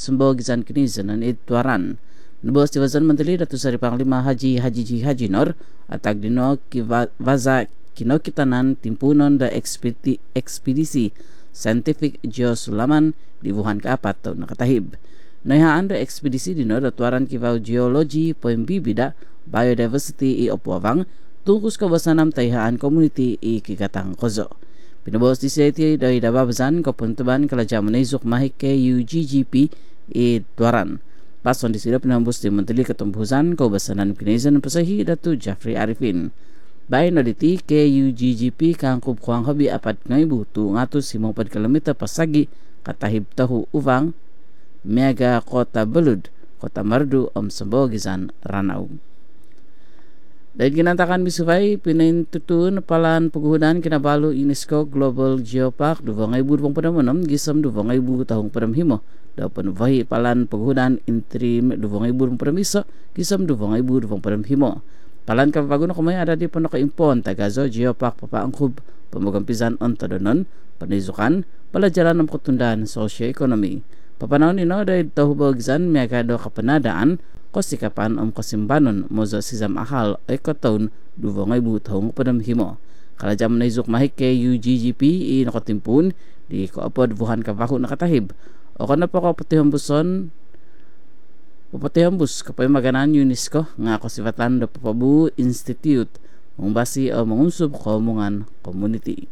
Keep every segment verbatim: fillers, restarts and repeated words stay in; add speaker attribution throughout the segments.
Speaker 1: sembogizan kinizanan itwaran. Nubos ti Wazan Menteri Datu Seri Panglima Haji Haji Ji Haji Nor atag dino kivaza kinokitanan timpunon da ekspedi, ekspedisi Scientific Geosulaman di Wuhan kaapat taon nakatahib. Naihaan da ekspedisi dino datuaran kivaw geology poembibida biodiversity i Opuawang tungkus kawasanam taihaan community i Kigatang Kozo. Pinabos di seti dari dababazan kapuntuban kalajaman izuk mahik ke U G G P i tuaran. Pason di sila pinambus di Menteri Ketumbusan Kawasanan Kinizan Pasahi Datu Jeffrey Arifin. Bayan na diti ke U G G P kangkub kuang habi apat ngay butu ngatus simopad kilometer pasagi katahib tahu uvang mega kota Belud, kota Mardu om sembogizan Ranau. Dahil ginantakan misufay, pinintutun palan paghudan kinabalu UNESCO Global Geopark dua ribu dua puluh enam gisam dua ribu tahong padamhimo. Daw panubahi palan paghudan interim dua ribu dua puluh iso gisam dua ribu dua puluh enam. Palan kapaguno kumay ada di panakaimpon tagazo Geopark papaangkub pamagampisan ontodonon panizukan palajaran ng kutundaan socio-ekonomi. Papanaw nino dahil tahubagzan miyagado kapanadaan kosikapan om kasimbanon mozo sisam ahal ay kataon dua ribu tahong padamhimo. Kalajam na izuk mahik ke U G G P i nakatimpun di koapod Wuhan kapahu nakatahib. O kana pa kapatihang buson papatihang bus kapay maganan UNESCO nga kasivatan da Papabu Institute mong basi o mangunsub komungan community.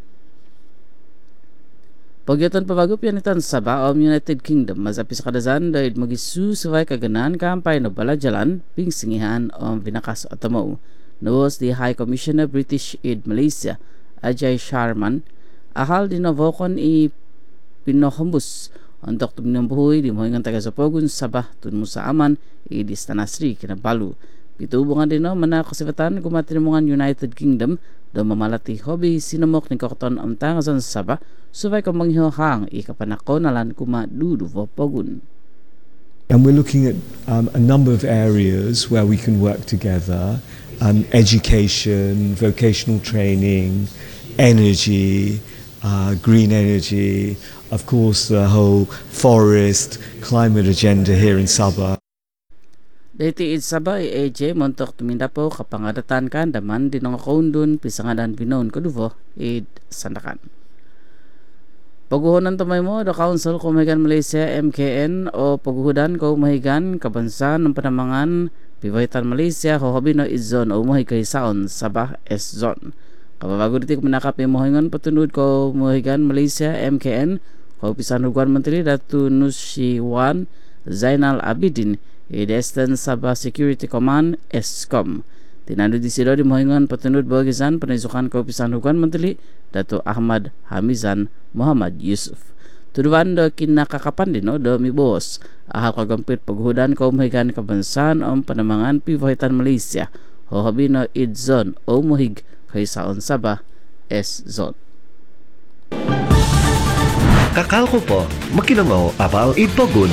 Speaker 1: Pagyatan pabago pianitan sa Baom United Kingdom mazapis kadazan dahil magisu saway kaganan kampay no balajalan pingsingihan o binakas atamaw. Nawas di High Commissioner British Aid Malaysia Ajay Sharman ahal din navokon i pinohambus untuk tumnambuhoy di mohingan taga Sapogun Sabah tun sa aman i di Stanasri kinabalu. Pitubungan din no mana kasivatan kumatrimungan United Kingdom do mamalati hobi sinamok ni Kokton am tangasan Sabah supaya kamanghihohang ikapanako nalan kumadudu Pogun.
Speaker 2: And we're looking at um, a number of areas where we can work together, um, education, vocational training, energy, uh, green energy, of course the whole forest, climate agenda here in Sabah.
Speaker 1: Dati it Sabah i A J montok tumindapo kapangadatan kan daman dinong kaundun pisangadan binon kaduvo id sandakan. Paguhonan tamay mo the Council Kumahigan Malaysia M K N o paguhudan ko mahigan kabansa ng panamangan Pivoitan Malaysia hohobi no izon o mahigay saon Sabah S Zone. Kababago diti kumanakap yung mohingon patunod ko Mahigan Malaysia M K N ko pisan huguan Menteri Datu Nusyiwan Zainal Abidin i Eastern Sabah Security Command S C O M. Tinando di sila di mohingon patunod bagisan panisukan ko pisan huguan Menteri Datu Ahmad Hamizan Muhammad Yusuf. Tuduan do kinakakapan din no do mi boss ahal kagampit paghudan ko mahigan kabansan om panamangan Pivoitan Malaysia hohabi no id zone o muhig kay saon Sabah S Zone.
Speaker 3: Kakal ko po makinangaw abal ipogun.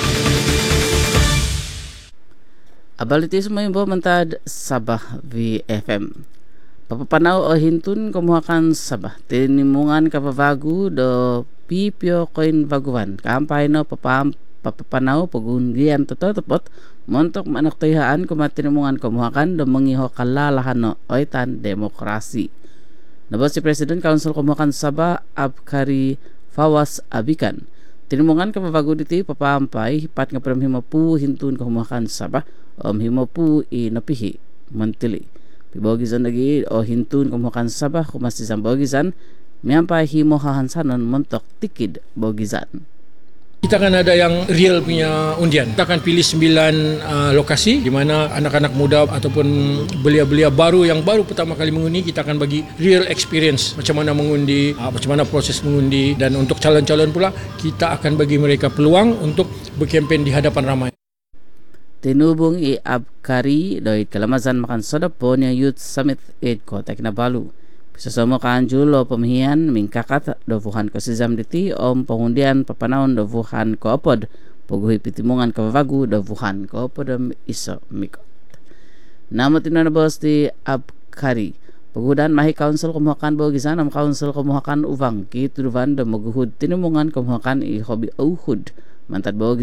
Speaker 1: Abalitis mo yung mantad Sabah V F M. Papapanaw o hintun kumuhakan Sabah. Tinimungan kapabago do pipyo koin baguan. Kampay no papam, papapanaw pagundian tototopot. Montok manaktoyhaan kumatinimungan kumuhakan do mangiho kalalahan no oitan demokrasi. Nabos si President Council kumuhakan Sabah Abkari Fawas Abikan. Tinimungan kapabago diti papampay hipat nga paramhima po hintun kumuhakan Sabah. Om himo po inapihi mantili. Pibogizan lagi o hintun kumuhakan Sabah kumasisang bogizan miyampa himo hahansanon montok tikid bogizan.
Speaker 4: Kita akan ada yang real punya undian. Kita akan pilih sembilan uh, lokasi di mana anak-anak muda ataupun belia-belia baru yang baru pertama kali mengundi, kita akan bagi real experience macam mana mengundi, uh, macam mana proses mengundi, dan untuk calon-calon pula kita akan bagi mereka peluang untuk berkempen di hadapan ramai.
Speaker 1: Tinubong i Abkari doit kalamasan makan sodapo niya Youth Summit eight Kota Kinabalu. Pisasama kaanjulo pamahiyan mingkakat do Wuhan ko si Zamditi om pangundian papanahon do Wuhan ko apod paguhi pitimungan kababago do Wuhan ko apod iso mikot. Namot inanabos di Abkari. Paghudan mahi council kumuhakan bogisan am council kumuhakan uvang kitruvan do maguhud tinimungan kumuhakan i hobi auhud mantad bogis